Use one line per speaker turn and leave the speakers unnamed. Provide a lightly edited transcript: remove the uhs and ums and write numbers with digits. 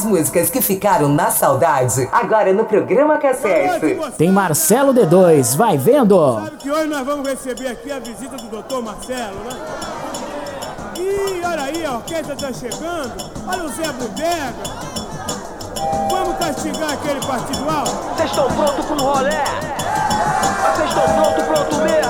As músicas que ficaram na saudade, agora no programa Cassete.
Tem Marcelo D2, vai vendo.
Sabe que hoje nós vamos receber aqui a visita do Dr. Marcelo, né? E olha aí, a orquestra tá chegando. Olha o Zé Bodega. Vamos castigar aquele partido alto?
Vocês estão prontos pro rolê? Vocês estão prontos mesmo?